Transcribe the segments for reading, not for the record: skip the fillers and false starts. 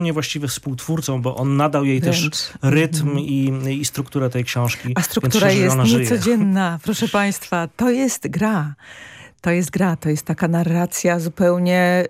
niewłaściwy współtwórcą, bo on nadał jej też rytm i strukturę tej książki. A struktura jest niecodzienna, proszę państwa. To jest gra. To jest taka narracja zupełnie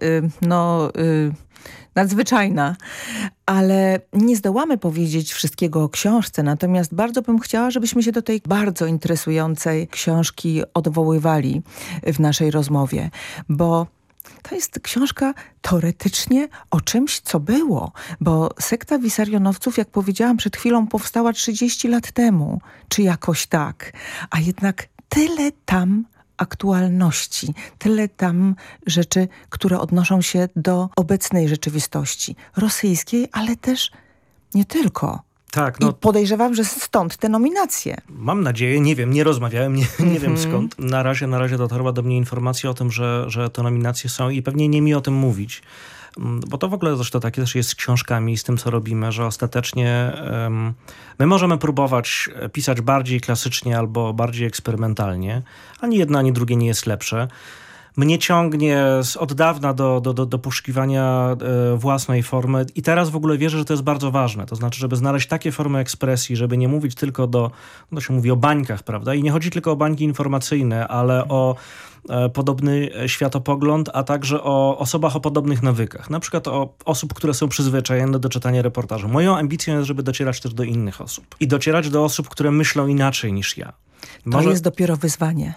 nadzwyczajna. Ale nie zdołamy powiedzieć wszystkiego o książce, natomiast bardzo bym chciała, żebyśmy się do tej bardzo interesującej książki odwoływali w naszej rozmowie, bo to jest książka teoretycznie o czymś, co było, bo sekta Wisarionowców, jak powiedziałam przed chwilą, powstała 30 lat temu, czy jakoś tak, a jednak tyle tam aktualności, tyle tam rzeczy, które odnoszą się do obecnej rzeczywistości rosyjskiej, ale też nie tylko. Tak, I podejrzewam, że stąd te nominacje. Mam nadzieję, nie wiem, nie rozmawiałem, nie wiem skąd. Na razie dotarła do mnie informacja o tym, że te nominacje są i pewnie nie mi o tym mówić. Bo to w ogóle zresztą takie też jest z książkami, z tym, co robimy, że ostatecznie my możemy próbować pisać bardziej klasycznie albo bardziej eksperymentalnie. Ani jedno, ani drugie nie jest lepsze. Mnie ciągnie od dawna do poszukiwania własnej formy i teraz w ogóle wierzę, że to jest bardzo ważne. To znaczy, żeby znaleźć takie formy ekspresji, żeby nie mówić tylko to się mówi o bańkach, prawda? I nie chodzi tylko o bańki informacyjne, ale o podobny światopogląd, a także o osobach o podobnych nawykach. Na przykład o osób, które są przyzwyczajone do czytania reportaży. Moją ambicją jest, żeby docierać też do innych osób. I docierać do osób, które myślą inaczej niż ja. To jest dopiero wyzwanie.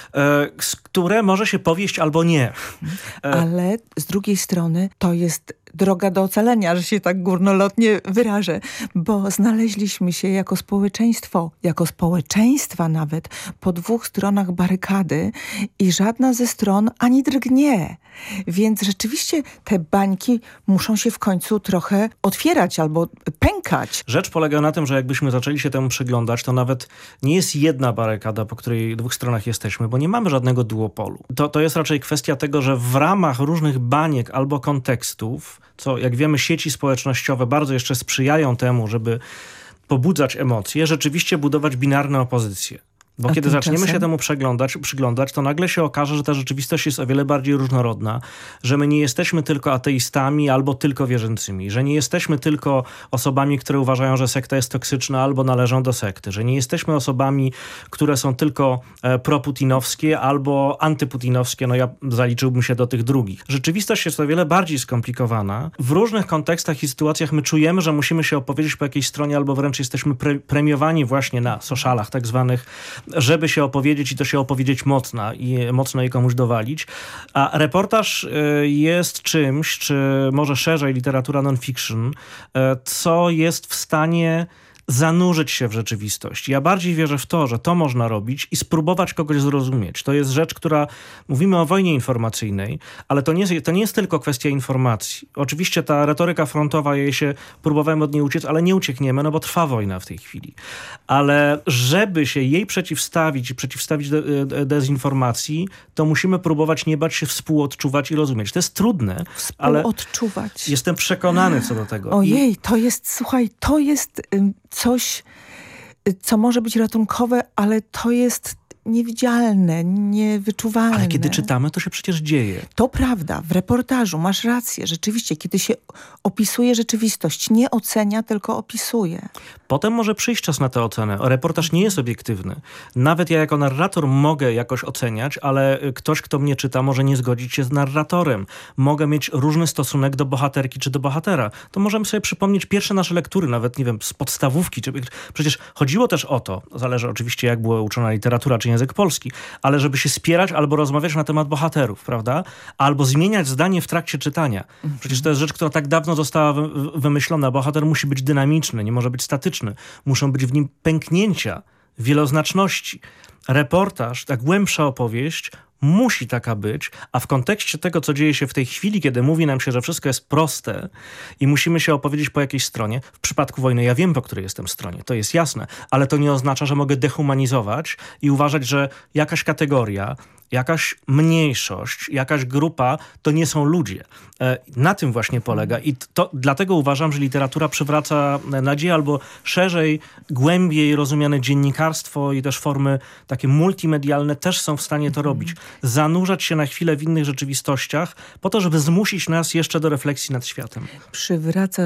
Które może się powieść albo nie. Ale z drugiej strony to jest droga do ocalenia, że się tak górnolotnie wyrażę, bo znaleźliśmy się jako społeczeństwa nawet, po dwóch stronach barykady i żadna ze stron ani drgnie. Więc rzeczywiście te bańki muszą się w końcu trochę otwierać albo pękać. Rzecz polega na tym, że jakbyśmy zaczęli się temu przyglądać, to nawet nie jest jedna barykada, po której dwóch stronach jesteśmy, bo nie mamy żadnego duopolu. To jest raczej kwestia tego, że w ramach różnych baniek albo kontekstów, co jak wiemy sieci społecznościowe bardzo jeszcze sprzyjają temu, żeby pobudzać emocje, rzeczywiście budować binarne opozycje. Bo kiedy zaczniemy się temu przyglądać, to nagle się okaże, że ta rzeczywistość jest o wiele bardziej różnorodna, że my nie jesteśmy tylko ateistami albo tylko wierzącymi, że nie jesteśmy tylko osobami, które uważają, że sekta jest toksyczna albo należą do sekty, że nie jesteśmy osobami, które są tylko proputinowskie albo antyputinowskie, ja zaliczyłbym się do tych drugich. Rzeczywistość jest o wiele bardziej skomplikowana. W różnych kontekstach i sytuacjach my czujemy, że musimy się opowiedzieć po jakiejś stronie albo wręcz jesteśmy premiowani właśnie na socialach tak zwanych, żeby się opowiedzieć i to się opowiedzieć mocno i komuś dowalić. A reportaż jest czymś, czy może szerzej literatura non-fiction, co jest w stanie zanurzyć się w rzeczywistość. Ja bardziej wierzę w to, że to można robić i spróbować kogoś zrozumieć. To jest rzecz, mówimy o wojnie informacyjnej, ale to nie jest tylko kwestia informacji. Oczywiście ta retoryka frontowa, jej się próbowałem od niej uciec, ale nie uciekniemy, bo trwa wojna w tej chwili. Ale żeby się jej przeciwstawić dezinformacji, to musimy próbować nie bać się współodczuwać i rozumieć. To jest trudne, ale jestem przekonany co do tego. Ojej, to jest coś, co może być ratunkowe, ale to jest niewidzialne, niewyczuwalne. Ale kiedy czytamy, to się przecież dzieje. To prawda, w reportażu masz rację. Rzeczywiście, kiedy się opisuje rzeczywistość, nie ocenia, tylko opisuje. Potem może przyjść czas na tę ocenę. Reportaż nie jest obiektywny. Nawet ja jako narrator mogę jakoś oceniać, ale ktoś, kto mnie czyta, może nie zgodzić się z narratorem. Mogę mieć różny stosunek do bohaterki czy do bohatera. To możemy sobie przypomnieć pierwsze nasze lektury, nawet nie wiem, z podstawówki. Przecież chodziło też o to, zależy oczywiście jak była uczona literatura czy język polski, ale żeby się spierać albo rozmawiać na temat bohaterów, prawda? Albo zmieniać zdanie w trakcie czytania. Przecież to jest rzecz, która tak dawno została wymyślona. Bohater musi być dynamiczny, nie może być statyczny. Muszą być w nim pęknięcia, wieloznaczności. Reportaż, ta głębsza opowieść musi taka być, a w kontekście tego, co dzieje się w tej chwili, kiedy mówi nam się, że wszystko jest proste i musimy się opowiedzieć po jakiejś stronie, w przypadku wojny ja wiem, po której jestem stronie, to jest jasne, ale to nie oznacza, że mogę dehumanizować i uważać, że jakaś kategoria, jakaś mniejszość, jakaś grupa to nie są ludzie. Na tym właśnie polega i dlatego uważam, że literatura przywraca nadzieję albo szerzej, głębiej rozumiane dziennikarstwo i też formy takie multimedialne też są w stanie to robić. Zanurzać się na chwilę w innych rzeczywistościach po to, żeby zmusić nas jeszcze do refleksji nad światem. Przywraca